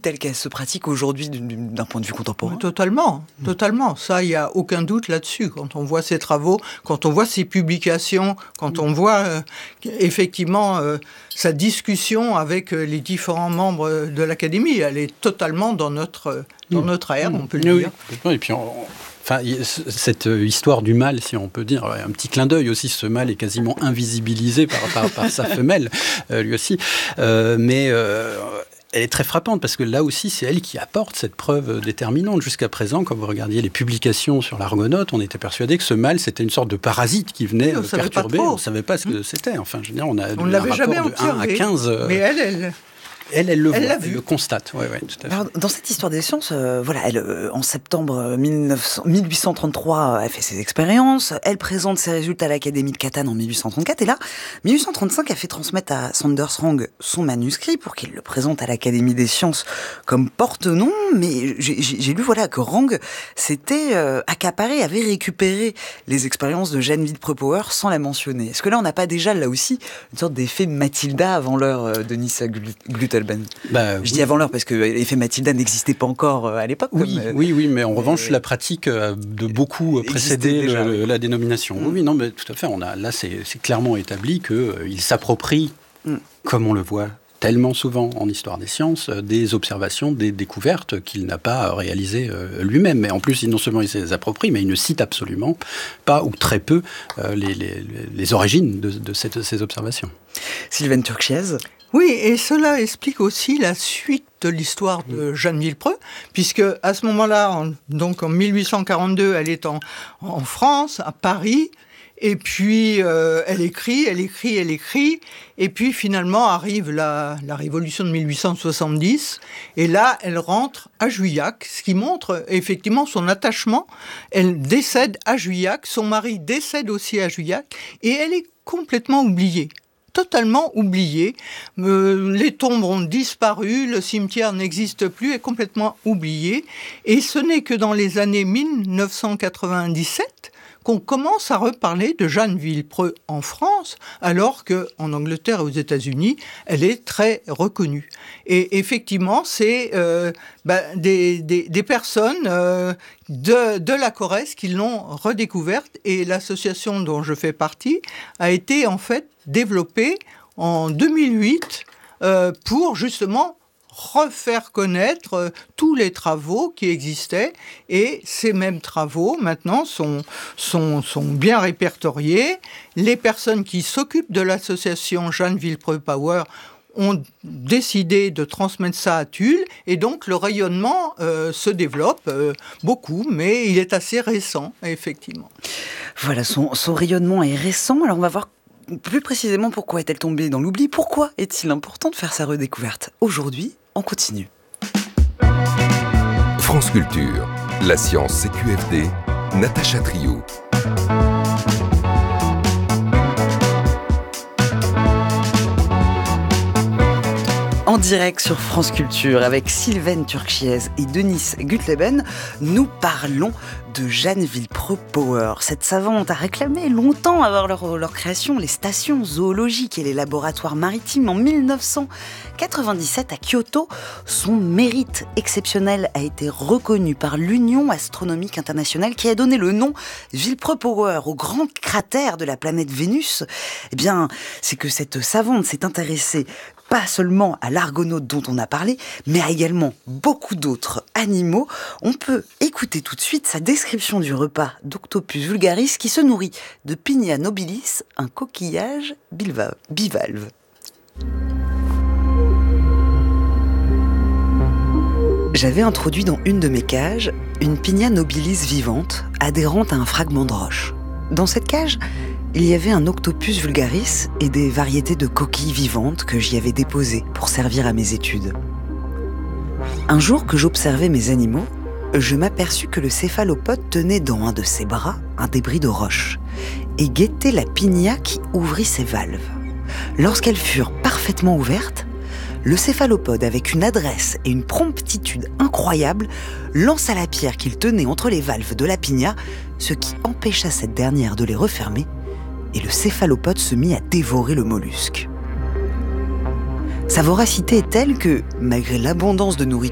telle qu'elle se pratique aujourd'hui d'un point de vue contemporain ? Totalement. Ça, il n'y a aucun doute là-dessus. Quand on voit ses travaux, quand on voit ses publications, quand on voit effectivement sa discussion avec les différents membres de l'Académie, elle est totalement dans notre ère, on peut le dire. Et puis cette histoire du mâle, si on peut dire, un petit clin d'œil aussi, ce mâle est quasiment invisibilisé par sa femelle, lui aussi. Mais elle est très frappante parce que là aussi, c'est elle qui apporte cette preuve déterminante. Jusqu'à présent, quand vous regardiez les publications sur l'argonaute, on était persuadé que ce mâle, c'était une sorte de parasite qui venait perturber. On ne savait pas ce que c'était. Enfin, je veux dire, on ne l'avait jamais observé. De 1 à 15. Mais elle le voit, elle le constate. Ouais, tout à fait. Alors, dans cette histoire des sciences, en septembre 1833, elle fait ses expériences, elle présente ses résultats à l'Académie de Catane en 1834, et là, 1835, elle fait transmettre à Sanders Wrang son manuscrit pour qu'il le présente à l'Académie des sciences comme porte-nom, mais j'ai lu que Wrang s'était accaparé, avait récupéré les expériences de Jeanne Villepreux-Pauwers sans la mentionner. Est-ce que là, on n'a pas déjà, là aussi, une sorte d'effet Mathilda avant l'heure de Nissa Glutelben ? Je dis avant l'heure parce que l'effet Mathilda n'existait pas encore à l'époque. Oui, mais en revanche, la pratique de beaucoup précédé la dénomination. Oui, non, mais tout à fait. Là, c'est clairement établi qu'il s'approprie, comme on le voit tellement souvent en histoire des sciences, des observations, des découvertes qu'il n'a pas réalisées lui-même. Mais en plus, non seulement il se les approprie, mais il ne cite absolument pas, ou très peu, les origines de ces observations. Sylvaine Turchiez. Oui, et cela explique aussi la suite de l'histoire de Jeanne Villepreux, puisque à ce moment-là, en 1842, elle est en France, à Paris, et puis elle écrit, et puis finalement arrive la révolution de 1870, et là, elle rentre à Juillac, ce qui montre effectivement son attachement. Elle décède à Juillac, son mari décède aussi à Juillac, et elle est complètement oubliée. Totalement oublié. Les tombes ont disparu, le cimetière n'existe plus, est complètement oublié. Et ce n'est que dans les années 1997 qu'on commence à reparler de Jeanne Villepreux en France, alors qu'en Angleterre et aux États-Unis, elle est très reconnue. Et effectivement, c'est des personnes de la Corrèze qui l'ont redécouverte, et l'association dont je fais partie a été en fait développée en 2008 pour justement refaire connaître tous les travaux qui existaient, et ces mêmes travaux maintenant sont bien répertoriés. Les personnes qui s'occupent de l'association Jeanne Villepreux-Pauwers ont décidé de transmettre ça à Tulle, et donc le rayonnement se développe beaucoup, mais il est assez récent, effectivement. Voilà, son rayonnement est récent. Alors on va voir plus précisément pourquoi est-elle tombée dans l'oubli, pourquoi est-il important de faire sa redécouverte aujourd'hui. On continue. France Culture, la science CQFD, Natacha Trio. En direct sur France Culture avec Sylvaine Turchiez et Denise Glutelben, nous parlons de Jeanne Villepreux-Pauwers. Cette savante a réclamé longtemps avoir leur création, les stations zoologiques et les laboratoires maritimes. En 1997 à Kyoto, son mérite exceptionnel a été reconnu par l'Union astronomique internationale qui a donné le nom Villepreux-Pauwers au grand cratère de la planète Vénus. Eh bien, c'est que cette savante s'est intéressée pas seulement à l'argonaute dont on a parlé, mais à également beaucoup d'autres animaux. On peut écouter tout de suite sa description du repas d'Octopus vulgaris qui se nourrit de Pinia nobilis, un coquillage bivalve. J'avais introduit dans une de mes cages une Pinia nobilis vivante, adhérente à un fragment de roche. Dans cette cage, il y avait un Octopus vulgaris et des variétés de coquilles vivantes que j'y avais déposées pour servir à mes études. Un jour que j'observais mes animaux, je m'aperçus que le céphalopode tenait dans un de ses bras un débris de roche et guettait la Pinia qui ouvrit ses valves. Lorsqu'elles furent parfaitement ouvertes, le céphalopode, avec une adresse et une promptitude incroyables, lança la pierre qu'il tenait entre les valves de la Pinia, ce qui empêcha cette dernière de les refermer, et le céphalopode se mit à dévorer le mollusque. Sa voracité est telle que, malgré l'abondance de nourriture